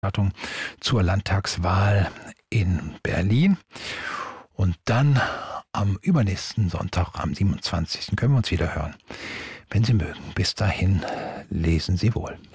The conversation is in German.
Berichterstattung zur Landtagswahl in Berlin. Und dann am übernächsten Sonntag, am 27. können wir uns wieder hören, wenn Sie mögen. Bis dahin, lesen Sie wohl.